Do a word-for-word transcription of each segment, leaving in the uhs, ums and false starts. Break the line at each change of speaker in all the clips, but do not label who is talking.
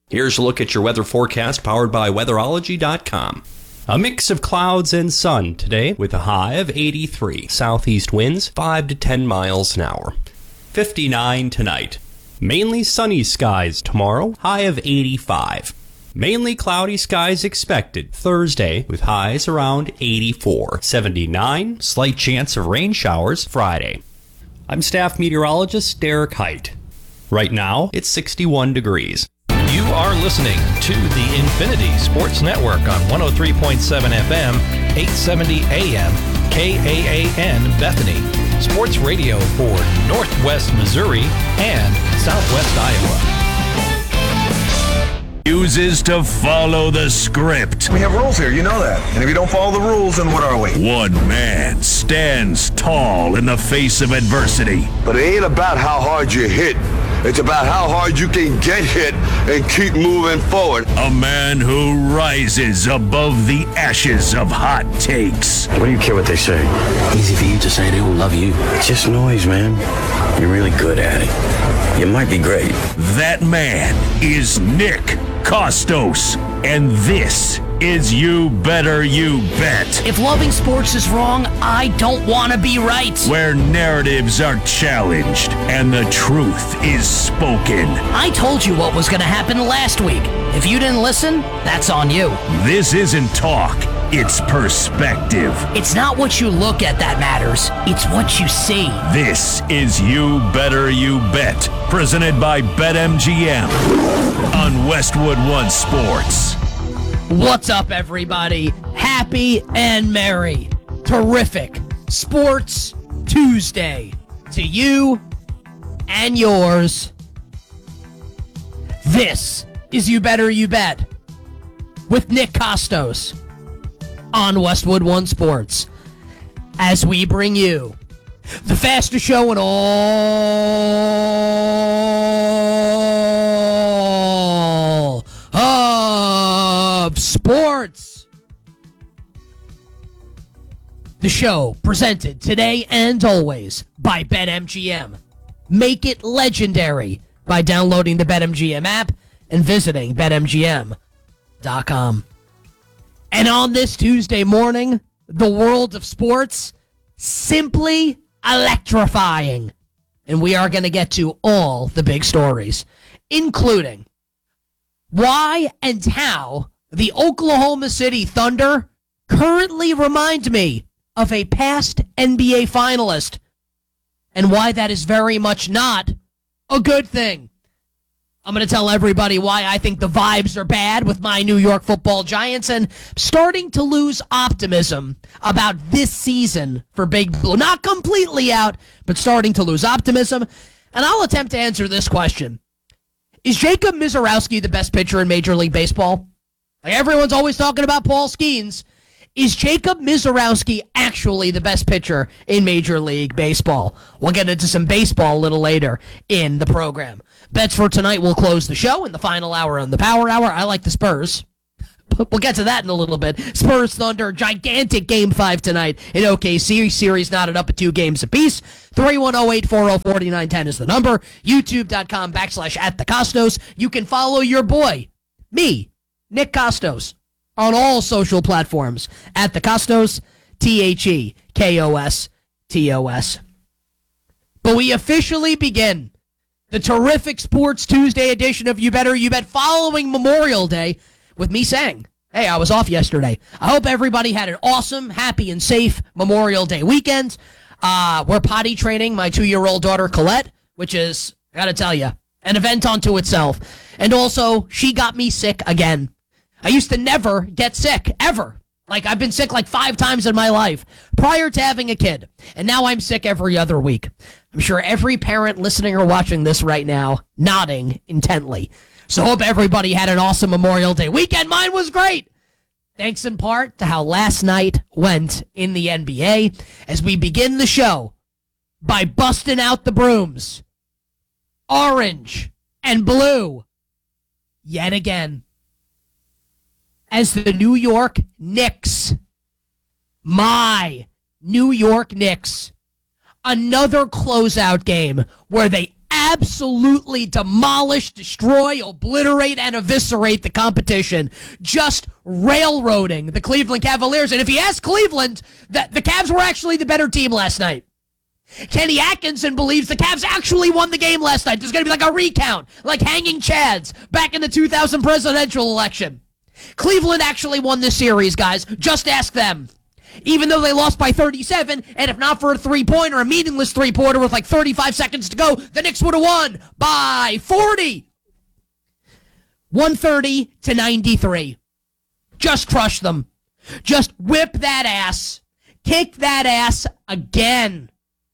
Here's a look at your weather forecast powered by weatherology dot com. A mix of clouds and sun today with a high of eighty-three. Southeast winds five to ten miles an hour. fifty-nine tonight. Mainly sunny skies tomorrow, high of eighty-five. Mainly cloudy skies expected Thursday with highs around eighty-four. seventy-nine, slight chance of rain showers Friday. I'm staff meteorologist Derek Height. Right now, it's sixty-one degrees.
You are listening to the Infinity Sports Network on one oh three point seven F M, eight seventy A M, K A A N Bethany. Sports radio for Northwest Missouri and Southwest Iowa.
Uses to follow the script.
We have rules here, you know that. And if you don't follow the rules, then what are we?
One man stands tall in the face of adversity.
But it ain't about how hard you hit. It's about how hard you can get hit and keep moving forward.
A man who rises above the ashes of hot takes.
What do you care what they say? Easy for you to say they will love you. It's just noise, man. You're really good at it. You might be great.
That man is Nick Kostos, and this is You Better You Bet.
If loving sports is wrong, I don't want to be right.
Where narratives are challenged and the truth is spoken.
I told you what was going to happen last week. If you didn't listen, that's on you.
This isn't talk, it's perspective.
It's not what you look at that matters. It's what you see.
This is You Better You Bet, presented by BetMGM on Westwood One Sports.
What's up, everybody? Happy and merry. Terrific Sports Tuesday to you and yours. This is You Better You Bet with Nick Kostos on Westwood One Sports as we bring you the fastest show in all of sports. The show presented today and always by BetMGM. Make it legendary by downloading the BetMGM app and visiting Bet M G M dot com. And on this Tuesday morning, the world of sports, simply electrifying. And we are going to get to all the big stories, including why and how the Oklahoma City Thunder currently remind me of a past N B A finalist, and why that is very much not a good thing. I'm going to tell everybody why I think the vibes are bad with my New York Football Giants and starting to lose optimism about this season for Big Blue. Not completely out, but starting to lose optimism. And I'll attempt to answer this question. Is Jacob Misiorowski the best pitcher in Major League Baseball? Like everyone's always talking about Paul Skeens. Is Jacob Misiorowski actually the best pitcher in Major League Baseball? We'll get into some baseball a little later in the program. Bets for tonight will close the show in the final hour on the Power Hour. I like the Spurs. We'll get to that in a little bit. Spurs Thunder, gigantic game five tonight in O K C. Series knotted up at two games apiece. three one zero, eight four zero, four nine one zero is the number. YouTube.com backslash at the Kostos. You can follow your boy, me, Nick Kostos, on all social platforms at the Kostos, T H E K O S T O S. But we officially begin the terrific Sports Tuesday edition of You Better You Bet following Memorial Day with me saying, hey, I was off yesterday. I hope everybody had an awesome, happy, and safe Memorial Day weekend. Uh, we're potty training my two-year-old daughter, Colette, which is, I gotta tell you, an event unto itself. And also, she got me sick again. I used to never get sick, ever. Like, I've been sick like five times in my life prior to having a kid. And now I'm sick every other week. I'm sure every parent listening or watching this right now nodding intently. So hope everybody had an awesome Memorial Day weekend. Mine was great. Thanks in part to how last night went in the N B A as we begin the show by busting out the brooms. Orange and blue yet again. As the New York Knicks, my New York Knicks, another closeout game where they absolutely demolish, destroy, obliterate, and eviscerate the competition. Just railroading the Cleveland Cavaliers. And if you ask Cleveland, the, the Cavs were actually the better team last night. Kenny Atkinson believes the Cavs actually won the game last night. There's going to be like a recount, like hanging chads back in the two thousand presidential election. Cleveland actually won this series, guys. Just ask them. Even though they lost by thirty-seven, and if not for a three-pointer, a meaningless three-pointer with like thirty-five seconds to go, the Knicks would have won by forty. one thirty to ninety-three. Just crush them. Just whip that ass. Kick that ass again.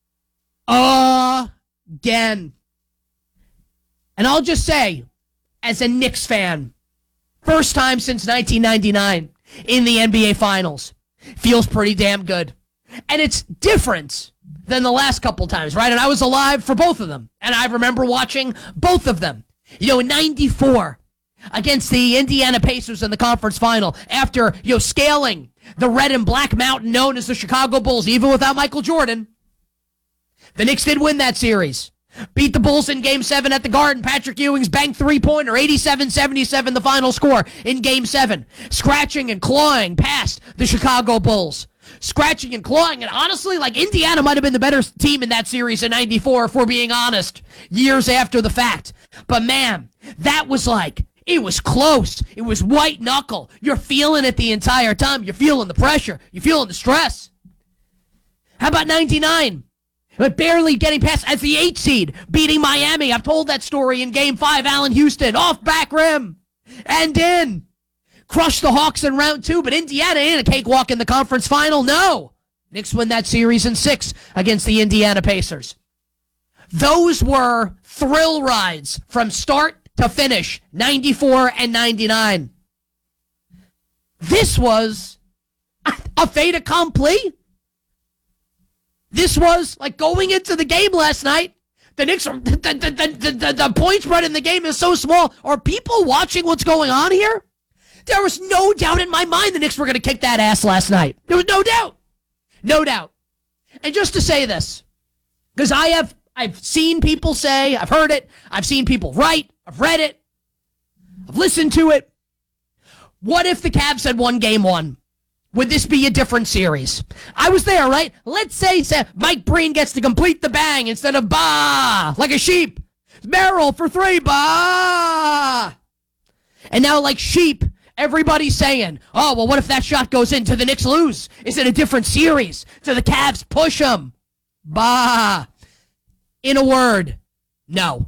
Again. And I'll just say, as a Knicks fan, first time since nineteen ninety-nine in the N B A Finals. Feels pretty damn good. And it's different than the last couple times, right? And I was alive for both of them. And I remember watching both of them. You know, in ninety-four, against the Indiana Pacers in the conference final, after, you know, scaling the red and black mountain known as the Chicago Bulls, even without Michael Jordan, the Knicks did win that series. Beat the Bulls in Game seven at the Garden. Patrick Ewing's banked three-pointer, eighty-seven seventy-seven, the final score in Game seven. Scratching and clawing past the Chicago Bulls. Scratching and clawing, and honestly, like, Indiana might have been the better team in that series in ninety-four, if we're being honest, years after the fact. But man, that was like, it was close. It was white knuckle. You're feeling it the entire time. You're feeling the pressure. You're feeling the stress. How about ninety-nine? But barely getting past as the eight seed, beating Miami. I've told that story in Game five. Allen Houston, off back rim, and in. Crushed the Hawks in round two, but Indiana ain't a cakewalk in the conference final. No. Knicks win that series in six against the Indiana Pacers. Those were thrill rides from start to finish, ninety-four and ninety-nine. This was a fait accompli. This was like going into the game last night. The Knicks are, the, the, the, the, the point spread in the game is so small. Are people watching what's going on here? There was no doubt in my mind the Knicks were going to kick that ass last night. There was no doubt. No doubt. And just to say this, because I have, I've seen people say, I've heard it, I've seen people write, I've read it, I've listened to it. What if the Cavs had won game one? Would this be a different series? I was there, right? Let's say Mike Breen gets to complete the bang instead of bah, like a sheep. Merrill for three, bah. And now, like sheep, everybody's saying, oh, well, what if that shot goes in? Do the Knicks lose? Is it a different series? Do the Cavs push them? Bah. In a word, no.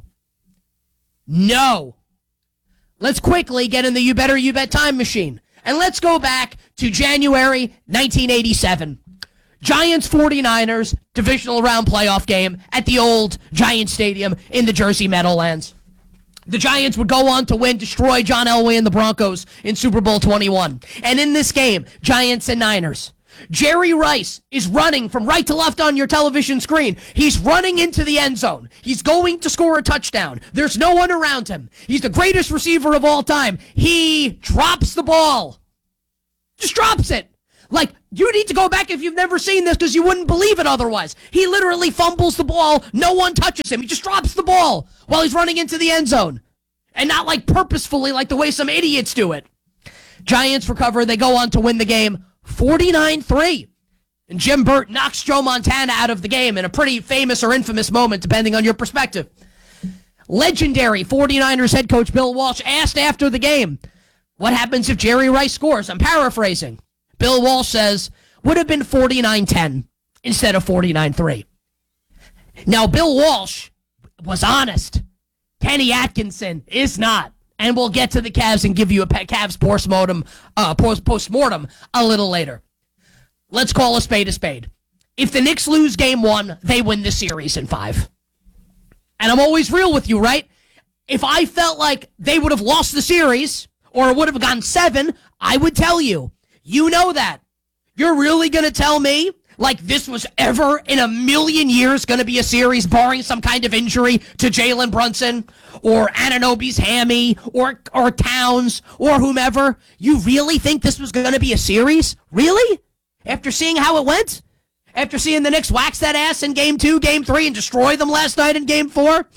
No. Let's quickly get in the You Better You Bet time machine. And let's go back to January nineteen eighty-seven. Giants forty-niners divisional round playoff game at the old Giant Stadium in the Jersey Meadowlands. The Giants would go on to win, destroy John Elway and the Broncos in Super Bowl twenty-one. And in this game, Giants and Niners, Jerry Rice is running from right to left on your television screen. He's running into the end zone. He's going to score a touchdown. There's no one around him. He's the greatest receiver of all time. He drops the ball. Just drops it. Like, you need to go back if you've never seen this because you wouldn't believe it otherwise. He literally fumbles the ball. No one touches him. He just drops the ball while he's running into the end zone. And not like purposefully like the way some idiots do it. Giants recover. They go on to win the game forty-nine three. And Jim Burt knocks Joe Montana out of the game in a pretty famous or infamous moment, depending on your perspective. Legendary forty-niners head coach Bill Walsh asked after the game, what happens if Jerry Rice scores? I'm paraphrasing. Bill Walsh says, would have been forty-nine ten instead of forty-nine three. Now, Bill Walsh was honest. Kenny Atkinson is not. And we'll get to the Cavs and give you a Cavs postmortem, uh, post-mortem a little later. Let's call a spade a spade. If the Knicks lose game one, they win the series in five. And I'm always real with you, right? If I felt like they would have lost the series or it would have gone seven, I would tell you. You know that. You're really going to tell me like this was ever in a million years going to be a series barring some kind of injury to Jalen Brunson or Anunoby's hammy or or Towns or whomever? You really think this was going to be a series? Really? After seeing how it went? After seeing the Knicks wax that ass in game two, game three, and destroy them last night in game four?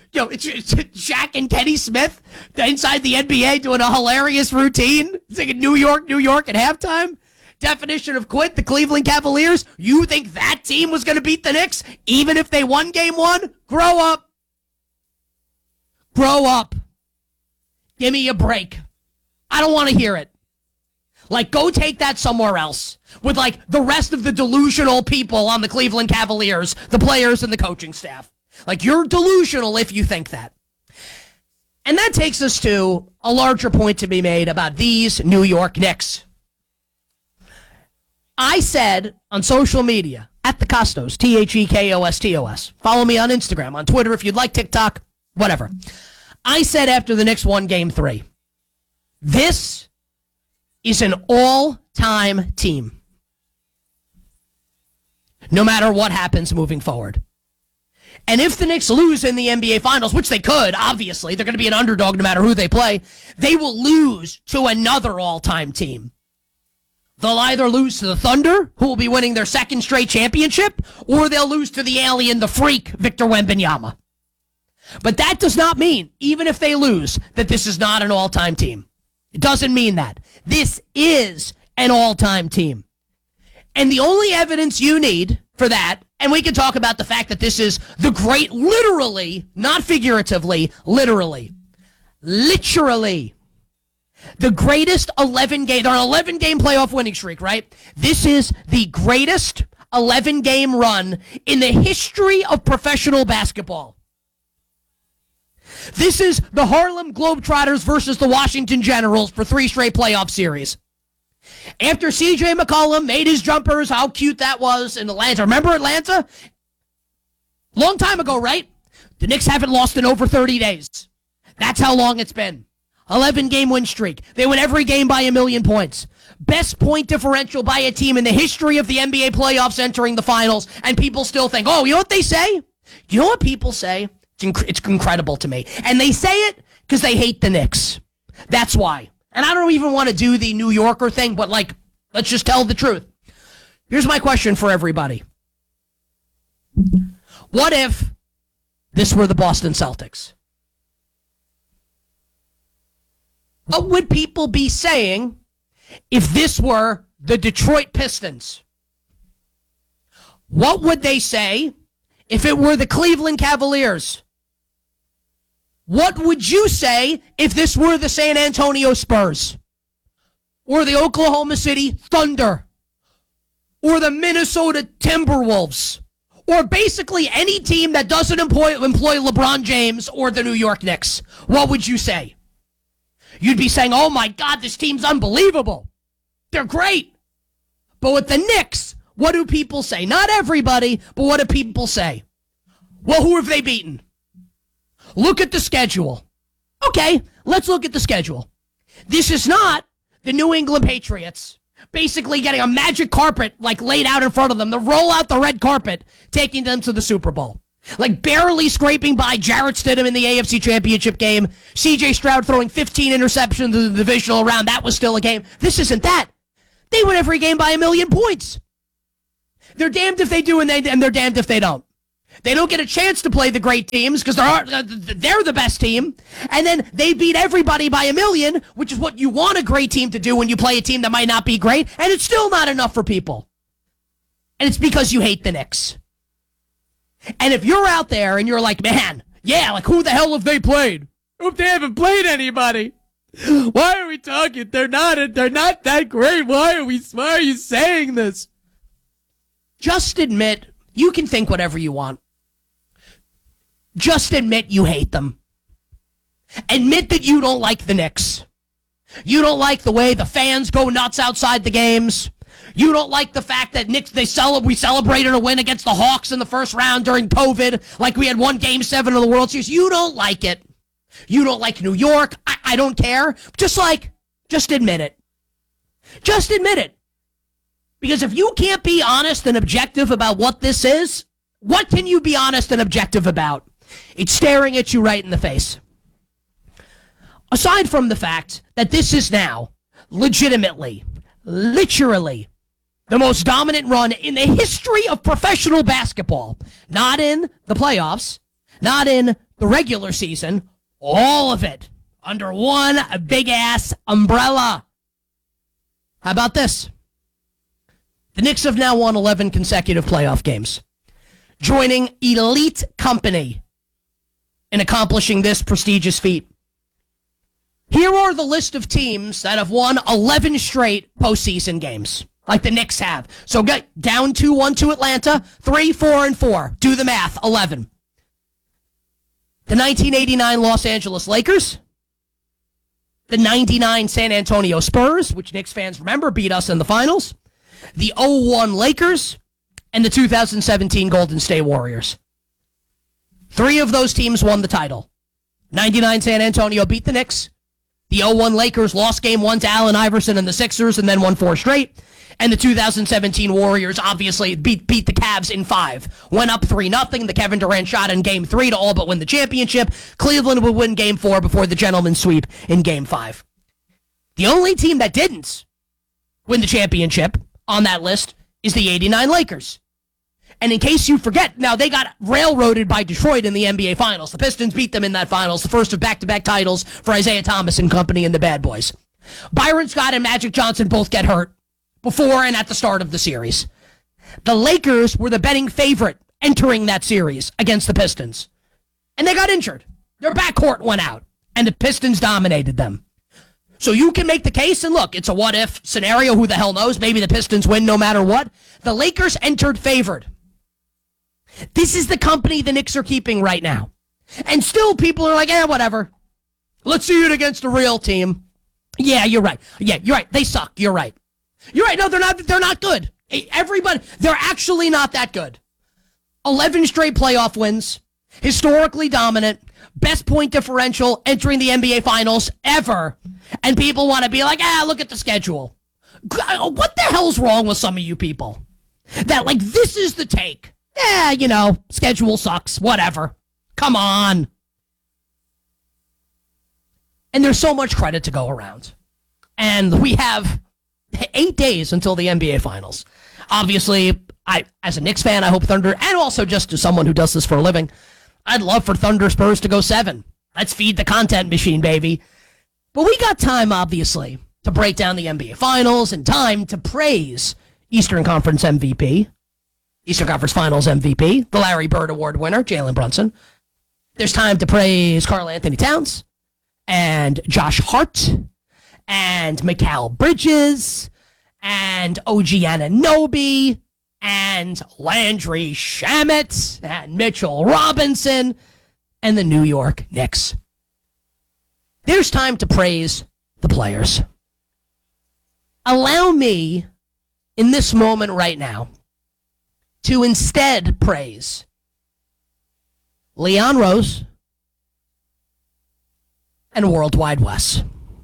you know, it's, it's Shaq and Kenny Smith inside the N B A doing a hilarious routine, singing New York, New York at halftime. Definition of quit, the Cleveland Cavaliers. You think that team was going to beat the Knicks even if they won game one? Grow up. Grow up. Give me a break. I don't want to hear it. Like, go take that somewhere else with, like, the rest of the delusional people on the Cleveland Cavaliers, the players and the coaching staff. Like, you're delusional if you think that. And that takes us to a larger point to be made about these New York Knicks. I said on social media, at the Costos, T H E K O S T O S. Follow me on Instagram, on Twitter if you'd like, TikTok, whatever. I said after the Knicks won game three, this is an all-time team. No matter what happens moving forward. And if the Knicks lose in the N B A Finals, which they could, obviously, they're going to be an underdog no matter who they play, they will lose to another all-time team. They'll either lose to the Thunder, who will be winning their second straight championship, or they'll lose to the alien, the freak, Victor Wembanyama. But that does not mean, even if they lose, that this is not an all-time team. It doesn't mean that. This is an all-time team. And the only evidence you need for that, and we can talk about the fact that this is the great, literally, not figuratively, literally, literally, the greatest eleven-game, they're on an eleven-game playoff winning streak, right? This is the greatest eleven-game run in the history of professional basketball. This is the Harlem Globetrotters versus the Washington Generals for three straight playoff series. After C J McCollum made his jumpers, how cute that was in Atlanta. Remember Atlanta? Long time ago, right? The Knicks haven't lost in over thirty days. That's how long it's been. eleven-game win streak. They win every game by a million points. Best point differential by a team in the history of the N B A playoffs entering the finals, and people still think, oh, you know what they say? You know what people say? It's, inc- it's incredible to me. And they say it because they hate the Knicks. That's why. And I don't even want to do the New Yorker thing, but, like, let's just tell the truth. Here's my question for everybody. What if this were the Boston Celtics? What would people be saying if this were the Detroit Pistons? What would they say if it were the Cleveland Cavaliers? What would you say if this were the San Antonio Spurs? Or the Oklahoma City Thunder? Or the Minnesota Timberwolves? Or basically any team that doesn't employ, employ LeBron James or the New York Knicks? What would you say? You'd be saying, oh my God, this team's unbelievable. They're great. But with the Knicks, what do people say? Not everybody, but what do people say? Well, who have they beaten? Look at the schedule. Okay, let's look at the schedule. This is not the New England Patriots basically getting a magic carpet like laid out in front of them. They roll out the red carpet, taking them to the Super Bowl. Like barely scraping by Jarrett Stidham in the A F C Championship game. C J Stroud throwing fifteen interceptions in the divisional round. That was still a game. This isn't that. They win every game by a million points. They're damned if they do and, they, and they're damned if they don't. They don't get a chance to play the great teams because they're, they're the best team. And then they beat everybody by a million, which is what you want a great team to do when you play a team that might not be great. And it's still not enough for people. And it's because you hate the Knicks. And if you're out there and you're like, man, yeah, like who the hell have they played? If they haven't played anybody. Why are we talking? They're not, they're not that great. Why are we, why are you saying this? Just admit, you can think whatever you want. Just admit you hate them. Admit that you don't like the Knicks. You don't like the way the fans go nuts outside the games. You don't like the fact that Knicks, they cel- we celebrated a win against the Hawks in the first round during COVID, like we had won Game seven of the World Series. You don't like it. You don't like New York. I, I don't care. Just like, just admit it. Just admit it. Because if you can't be honest and objective about what this is, what can you be honest and objective about? It's staring at you right in the face. Aside from the fact that this is now legitimately, literally, the most dominant run in the history of professional basketball. Not in the playoffs, not in the regular season, all of it under one big-ass umbrella. How about this? The Knicks have now won eleven consecutive playoff games, joining elite company in accomplishing this prestigious feat. Here are the list of teams that have won eleven straight postseason games, like the Knicks have. So get down two one to Atlanta, three, four, and four. Do the math, eleven. The nineteen eighty-nine Los Angeles Lakers, the ninety-nine San Antonio Spurs, which Knicks fans remember beat us in the finals, the oh one Lakers, and the two thousand seventeen Golden State Warriors. Three of those teams won the title. ninety-nine San Antonio beat the Knicks. The oh one Lakers lost game one to Allen Iverson and the Sixers and then won four straight. And the two thousand seventeen Warriors obviously beat beat the Cavs in five. Went up three nothing. The Kevin Durant shot in game three to all but win the championship. Cleveland would win game four before the gentleman's sweep in game five. The only team that didn't win the championship on that list is the eighty-nine Lakers. And in case you forget, now they got railroaded by Detroit in the N B A Finals. The Pistons beat them in that finals, the first of back-to-back titles for Isaiah Thomas and company and the Bad Boys. Byron Scott and Magic Johnson both get hurt before and at the start of the series. The Lakers were the betting favorite entering that series against the Pistons. And they got injured. Their backcourt went out, and the Pistons dominated them. So you can make the case, and look, it's a what-if scenario. Who the hell knows? Maybe the Pistons win no matter what. The Lakers entered favored. This is the company the Knicks are keeping right now. And still people are like, eh, whatever. Let's see it against a real team. Yeah, you're right. Yeah, you're right. They suck. You're right. You're right. No, they're not they're not good. Everybody, they're actually not that good. eleven straight playoff wins. Historically dominant. Best point differential entering the N B A Finals ever. And people want to be like, ah, look at the schedule. What the hell's wrong with some of you people? That, like, this is the take. Yeah, you know, schedule sucks, whatever. Come on. And there's so much credit to go around. And we have eight days until the N B A Finals. Obviously, I, as a Knicks fan, I hope Thunder, and also just as someone who does this for a living, I'd love for Thunder Spurs to go seven. Let's feed the content machine, baby. But we got time, obviously, to break down the N B A Finals and time to praise Eastern Conference M V P. Eastern Conference Finals M V P, the Larry Bird Award winner, Jalen Brunson. There's time to praise Karl Anthony Towns and Josh Hart and Mikal Bridges and O G Anunoby and Landry Shamet and Mitchell Robinson and the New York Knicks. There's time to praise the players. Allow me, in this moment right now, to instead praise Leon Rose and Worldwide Wes.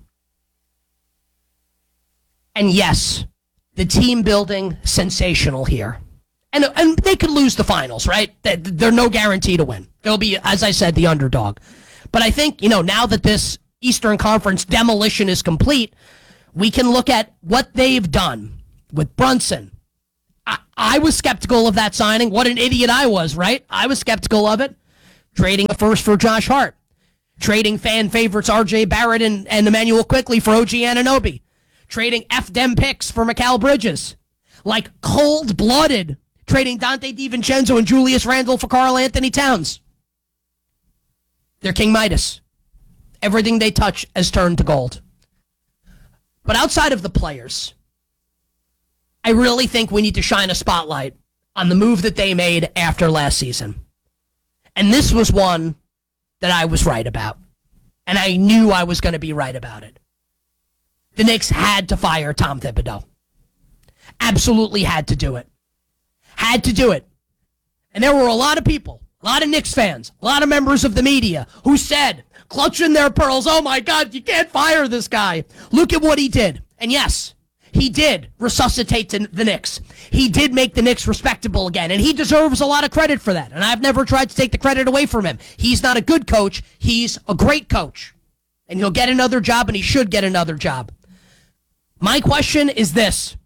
And yes, the team building, sensational here. And, and they could lose the finals, right? They're no guarantee to win. They'll be, as I said, the underdog. But I think, you know, now that this Eastern Conference demolition is complete, we can look at what they've done with Brunson. I, I was skeptical of that signing. What an idiot I was, right? I was skeptical of it. Trading a first for Josh Hart. Trading fan favorites R J Barrett and, and Emmanuel Quickley for O G Anunoby. Trading F-Dem picks for Mikal Bridges. Like cold-blooded. Trading Dante DiVincenzo and Julius Randle for Karl Anthony Towns. They're King Midas. Everything they touch has turned to gold. But outside of the players, I really think we need to shine a spotlight on the move that they made after last season. And this was one that I was right about. And I knew I was going to be right about it. The Knicks had to fire Tom Thibodeau. Absolutely had to do it. Had to do it. And there were a lot of people, a lot of Knicks fans, a lot of members of the media who said, clutching their pearls, oh my God, you can't fire this guy. Look at what he did. And yes, he did resuscitate the Knicks. He did make the Knicks respectable again, and he deserves a lot of credit for that. And I've never tried to take the credit away from him. He's not a good coach. He's a great coach. And he'll get another job, and he should get another job. My question is this.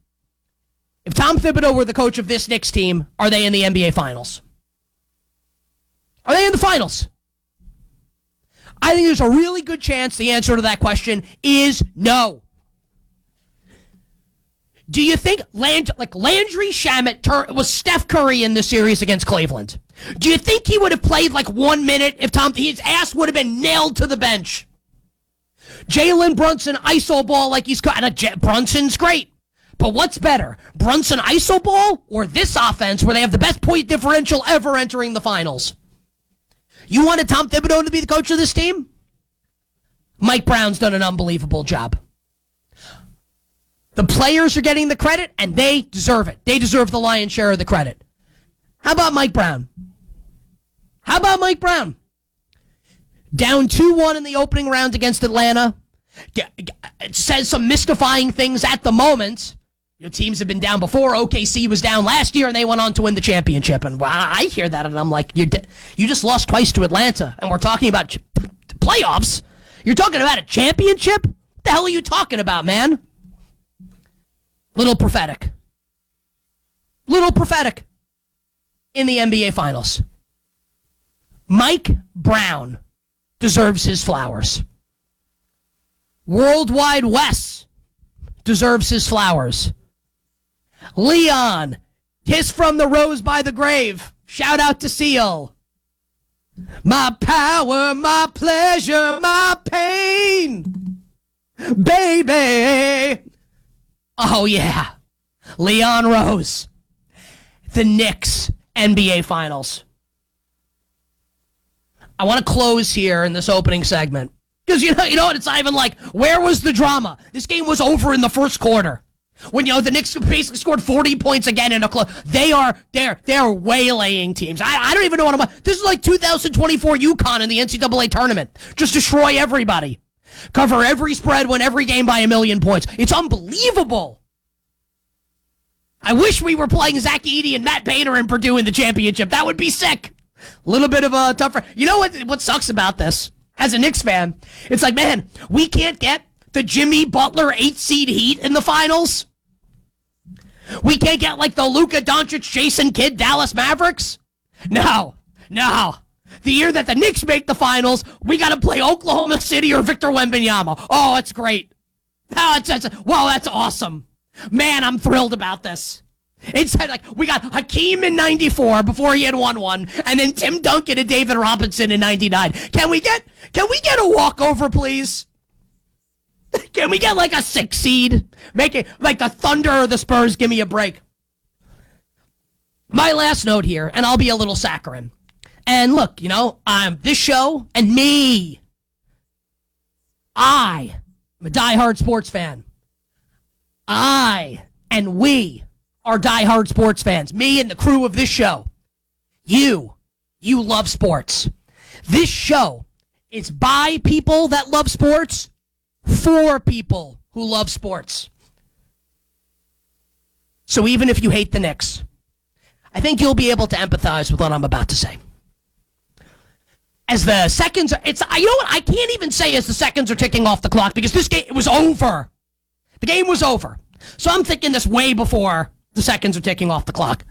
If Tom Thibodeau were the coach of this Knicks team, are they in the N B A Finals? Are they in the finals? I think there's a really good chance the answer to that question is no. Do you think Land- like Landry Shamet tur- was Steph Curry in the series against Cleveland? Do you think he would have played like one minute if Tom his ass would have been nailed to the bench? Jalen Brunson iso ball like he's got. J- Brunson's great, but what's better, Brunson iso ball or this offense where they have the best point differential ever entering the finals? You wanted Tom Thibodeau to be the coach of this team? Mike Brown's done an unbelievable job. The players are getting the credit, and they deserve it. They deserve the lion's share of the credit. How about Mike Brown? How about Mike Brown? Down two one in the opening round against Atlanta. It says some mystifying things at the moment. Your teams have been down before. O K C was down last year, and they went on to win the championship. And well, I hear that, and I'm like, you you just lost twice to Atlanta, and we're talking about ch- playoffs? You're talking about a championship? What the hell are you talking about, man? Little prophetic. Little prophetic in the N B A Finals. Mike Brown deserves his flowers. Worldwide Wes deserves his flowers. Leon, kiss from the rose by the grave. Shout out to Seal. My power, my pleasure, my pain. Baby. Oh, yeah. Leon Rose. The Knicks N B A Finals. I want to close here in this opening segment. Because, you know, you know what? It's not even like, where was the drama? This game was over in the first quarter. When, you know, the Knicks basically scored forty points again in a close. They are, they're, they're waylaying teams. I, I don't even know what I'm, this is like two thousand twenty-four UConn in the N C double A tournament. Just destroy everybody. Cover every spread, win every game by a million points. It's unbelievable. I wish we were playing Zach Edey and Matt Painter in Purdue in the championship. That would be sick. A little bit of a tougher. You know what, what sucks about this? As a Knicks fan, it's like, man, we can't get the Jimmy Butler eight seed Heat in the finals. We can't get like the Luka Doncic, Jason Kidd, Dallas Mavericks. No, no. The year that the Knicks make the finals, we got to play Oklahoma City or Victor Wembanyama. Oh, it's great. Oh, it's, it's, wow, that's awesome. Man, I'm thrilled about this. It's like we got Hakeem in ninety-four before he had won one, and then Tim Duncan and David Robinson in ninety-nine. Can we get can we get a walkover, please? Can we get like a six seed? Make it like the Thunder or the Spurs. Give me a break. My last note here, and I'll be a little saccharine. And look, you know, um, this show and me, I am a diehard sports fan. I and we are diehard sports fans. Me and the crew of this show. You, you love sports. This show is by people that love sports for people who love sports. So even if you hate the Knicks, I think you'll be able to empathize with what I'm about to say. As the seconds, it's you know what? I can't even say as the seconds are ticking off the clock because this game it was over. The game was over. So I'm thinking this way before the seconds are ticking off the clock.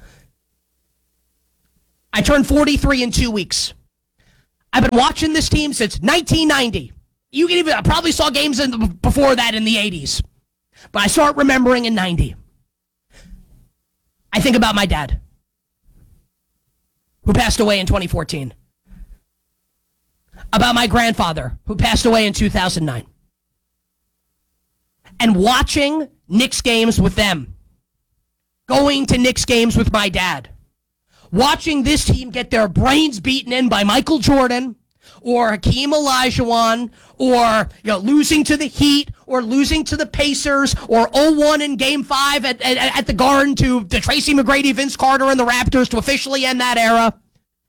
I turned forty-three in two weeks. I've been watching this team since nineteen ninety. You can even I probably saw games in the, before that in the eighties, but I start remembering in ninety. I think about my dad, who passed away in twenty fourteen. About my grandfather, who passed away in two thousand nine. And watching Knicks games with them. Going to Knicks games with my dad. Watching this team get their brains beaten in by Michael Jordan or Hakeem Olajuwon or you know, losing to the Heat or losing to the Pacers or oh one in Game five at, at, at the Garden to, to Tracy McGrady, Vince Carter, and the Raptors to officially end that era.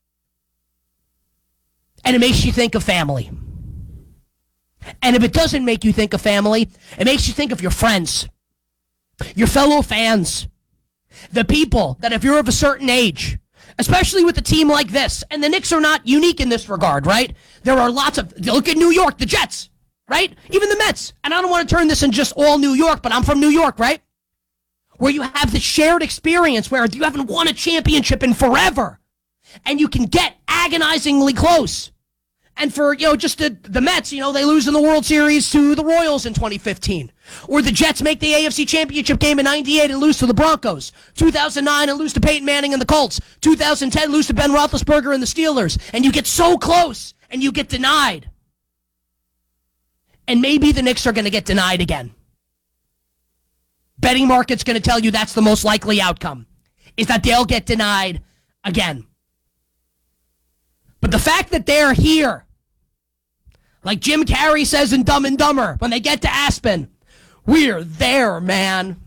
And it makes you think of family. And if it doesn't make you think of family, it makes you think of your friends, your fellow fans, the people that if you're of a certain age, especially with a team like this, and the Knicks are not unique in this regard, right? There are lots of, look at New York, the Jets, right? Even the Mets. And I don't want to turn this in just all New York, but I'm from New York, right? Where you have the shared experience where you haven't won a championship in forever. and you can get agonizingly close. And for, you know, just the, the Mets, you know, they lose in the World Series to the Royals in twenty fifteen. Or the Jets make the A F C Championship game in ninety-eight and lose to the Broncos. two thousand nine and lose to Peyton Manning and the Colts. two thousand ten lose to Ben Roethlisberger and the Steelers. And you get so close and you get denied. And maybe the Knicks are going to get denied again. Betting market's going to tell you that's the most likely outcome, is that they'll get denied again. But the fact that they're here, like Jim Carrey says in Dumb and Dumber, when they get to Aspen, we're there, man.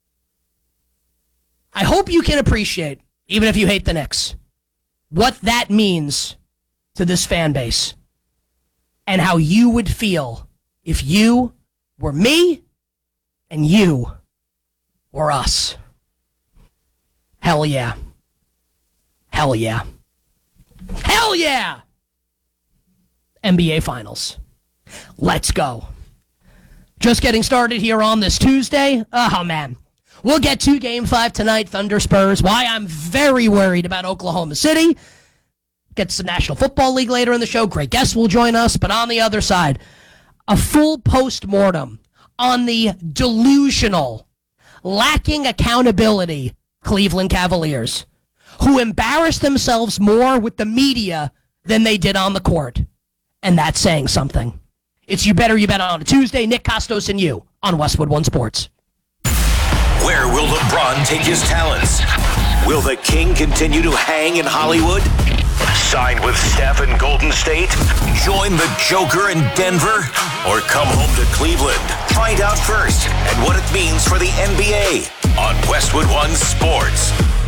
I hope you can appreciate, even if you hate the Knicks, what that means to this fan base and how you would feel if you were me and you were us. Hell yeah. Hell yeah. Hell yeah! N B A Finals. Let's go. Just getting started here on this Tuesday. Oh, man. We'll get to Game five tonight, Thunder Spurs. Why I'm very worried about Oklahoma City. Get to some National Football League later in the show. Great guests will join us. But on the other side, a full post-mortem on the delusional, lacking accountability Cleveland Cavaliers, who embarrassed themselves more with the media than they did on the court. And that's saying something. It's You Better You Bet on a Tuesday. Nick Costos and you on Westwood One Sports.
Where will LeBron take his talents? Will the King continue to hang in Hollywood? Sign with Steph in Golden State? Join the Joker in Denver? Or come home to Cleveland? Find out first and what it means for the N B A on Westwood One Sports.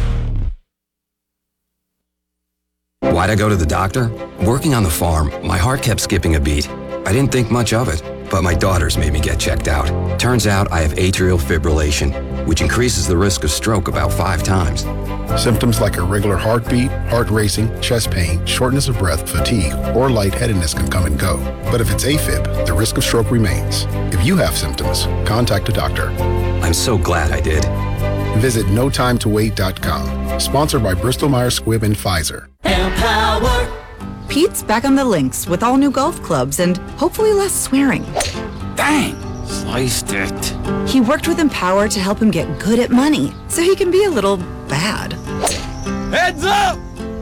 Why'd I go to the doctor? Working on the farm, my heart kept skipping a beat. I didn't think much of it, but my daughters made me get checked out. Turns out I have atrial fibrillation, which increases the risk of stroke about five times.
Symptoms like irregular heartbeat, heart racing, chest pain, shortness of breath, fatigue, or lightheadedness can come and go. But if it's AFib, the risk of stroke remains. If you have symptoms, contact a doctor.
I'm so glad I did.
Visit no time to wait dot com. Sponsored by Bristol Myers Squibb and Pfizer.
Empower. Pete's back on the links with all new golf clubs and hopefully less swearing.
Dang, sliced it.
He worked with Empower to help him get good at money so he can be a little bad.
Heads up!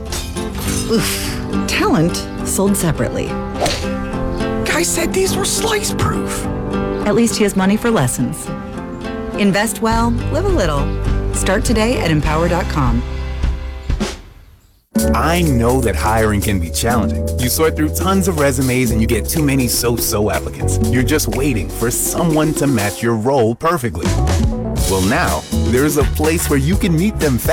Oof. Talent sold separately.
Guy said these were slice proof.
At least he has money for lessons. Invest well, live a little. Start today at empower dot com.
I know that hiring can be challenging. You sort through tons of resumes and you get too many so-so applicants. You're just waiting for someone to match your role perfectly. Well, now, there's a place where you can meet them fast.